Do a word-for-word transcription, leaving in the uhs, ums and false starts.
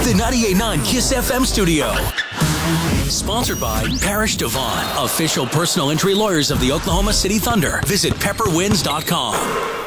the ninety-eight point nine KISS F M studio. Sponsored by Parrish Devon, official personal injury lawyers of the Oklahoma City Thunder. Visit pepper wins dot com.